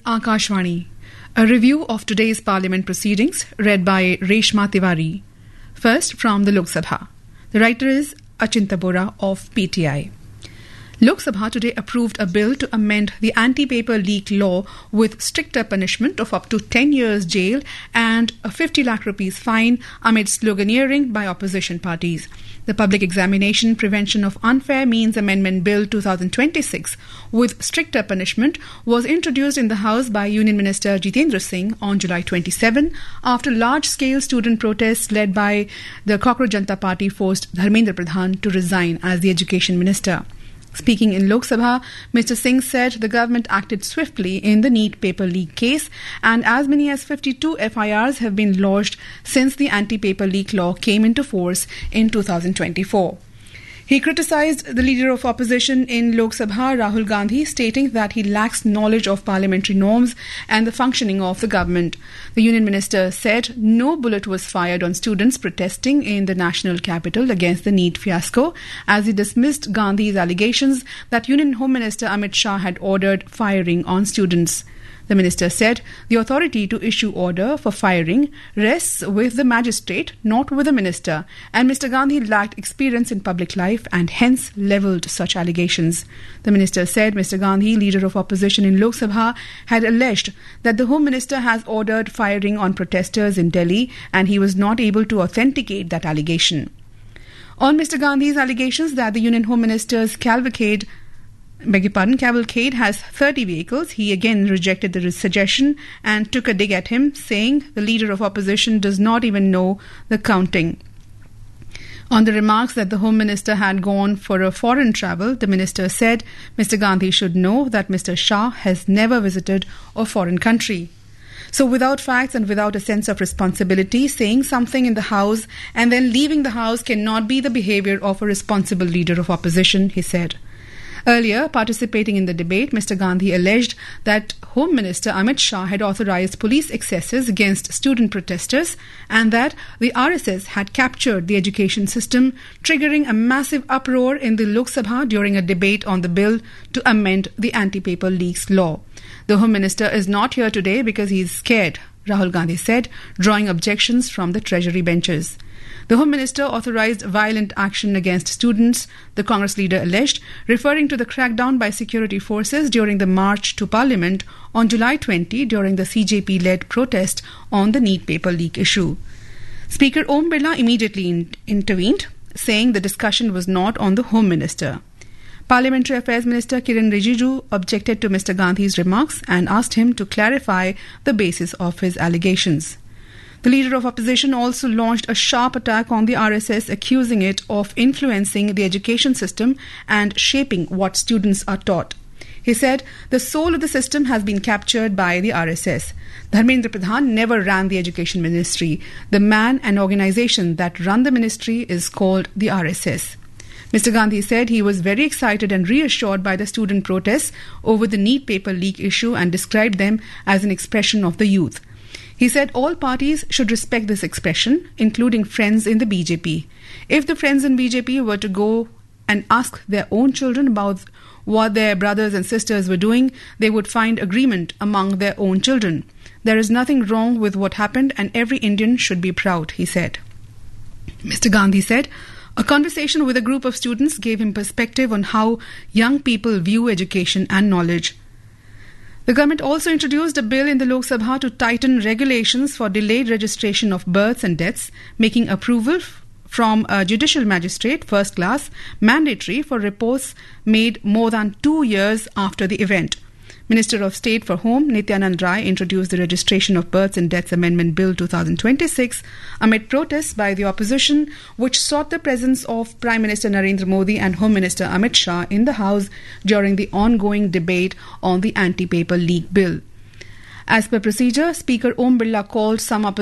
Akashvani. A review of today's Parliament proceedings read by Reshma Tiwari. First from the Lok Sabha. The writer is Achinta Bora of PTI. Lok Sabha today approved a bill to amend the anti-paper leak law with stricter punishment of up to 10 years jail and a 50 lakh rupees fine amid sloganeering by opposition parties. The Public Examination Prevention of Unfair Means Amendment Bill 2026 with stricter punishment was introduced in the House by Union Minister Jitendra Singh on July 27 after large-scale student protests led by the Cockroach Janata Party forced Dharmendra Pradhan to resign as the Education Minister. Speaking in Lok Sabha, Mr. Singh said the government acted swiftly in the NEET paper leak case and as many as 52 FIRs have been lodged since the anti-paper leak law came into force in 2024. He criticised the leader of opposition in Lok Sabha, Rahul Gandhi, stating that he lacks knowledge of parliamentary norms and the functioning of the government. The Union Minister said no bullet was fired on students protesting in the national capital against the NEET fiasco, as he dismissed Gandhi's allegations that Union Home Minister Amit Shah had ordered firing on students. The minister said the authority to issue order for firing rests with the magistrate, not with the minister, and Mr. Gandhi lacked experience in public life and hence levelled such allegations. The minister said Mr. Gandhi, leader of opposition in Lok Sabha, had alleged that the Home Minister has ordered firing on protesters in Delhi and he was not able to authenticate that allegation. On Mr. Gandhi's allegations that the Union Home Minister's cavalcade has 30 vehicles, he again rejected the suggestion and took a dig at him, saying the leader of opposition does not even know the counting. On the remarks that the Home Minister had gone for a foreign travel, the minister said Mr. Gandhi should know that Mr. Shah has never visited a foreign country. So without facts and without a sense of responsibility, saying something in the House and then leaving the House cannot be the behaviour of a responsible leader of opposition, he said. Earlier, participating in the debate, Mr. Gandhi alleged that Home Minister Amit Shah had authorised police excesses against student protesters and that the RSS had captured the education system, triggering a massive uproar in the Lok Sabha during a debate on the bill to amend the anti-paper leaks law. The Home Minister is not here today because he is scared, Rahul Gandhi said, drawing objections from the Treasury benches. The Home Minister authorised violent action against students, the Congress leader alleged, referring to the crackdown by security forces during the march to Parliament on July 20 during the CJP-led protest on the NEET paper leak issue. Speaker Om Birla immediately intervened, saying the discussion was not on the Home Minister. Parliamentary Affairs Minister Kiren Rijiju objected to Mr. Gandhi's remarks and asked him to clarify the basis of his allegations. The leader of opposition also launched a sharp attack on the RSS, accusing it of influencing the education system and shaping what students are taught. He said the soul of the system has been captured by the RSS. Dharmendra Pradhan never ran the education ministry. The man and organisation that run the ministry is called the RSS. Mr. Gandhi said he was very excited and reassured by the student protests over the NEET paper leak issue and described them as an expression of the youth. He said all parties should respect this expression, including friends in the BJP. If the friends in BJP were to go and ask their own children about what their brothers and sisters were doing, they would find agreement among their own children. There is nothing wrong with what happened and every Indian should be proud, he said. Mr. Gandhi said a conversation with a group of students gave him perspective on how young people view education and knowledge. The government also introduced a bill in the Lok Sabha to tighten regulations for delayed registration of births and deaths, making approval from a judicial magistrate, first class, mandatory for reports made more than 2 years after the event. Minister of State for Home, Nityanand Rai, introduced the Registration of Births and Deaths Amendment Bill 2026 amid protests by the opposition, which sought the presence of Prime Minister Narendra Modi and Home Minister Amit Shah in the House during the ongoing debate on the anti-paper leak bill. As per procedure, Speaker Om Birla called some opposition